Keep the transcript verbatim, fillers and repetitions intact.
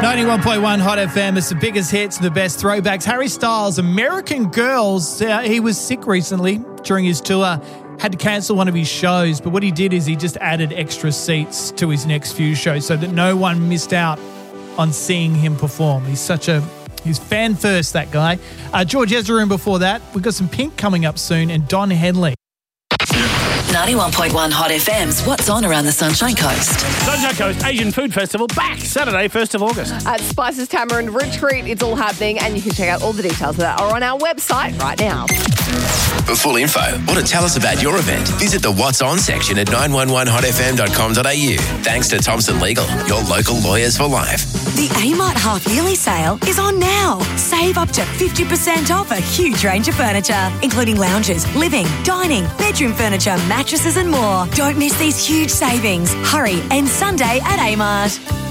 ninety-one point one Hot F M. It's the biggest hits and the best throwbacks. Harry Styles, American Girls. Uh, he was sick recently during his tour, had to cancel one of his shows. But what he did is he just added extra seats to his next few shows so that no one missed out on seeing him perform. He's such a, he's fan first, that guy. Uh, George Ezra before that. We've got some Pink coming up soon and Don Henley. ninety-one point one Hot F M's What's On Around the Sunshine Coast. Sunshine Coast Asian Food Festival back Saturday, first of August. At Spices Tamarind Retreat, it's all happening, and you can check out all the details of that are on our website right now. For full info or to tell us about your event, visit the What's On section at nine one one hot f m dot com dot a u. Thanks to Thompson Legal, your local lawyers for life. The Amart half-yearly sale is on now. Save up to fifty percent off a huge range of furniture, including lounges, living, dining, bedroom furniture, mattresses and more. Don't miss these huge savings. Hurry, end Sunday at Amart.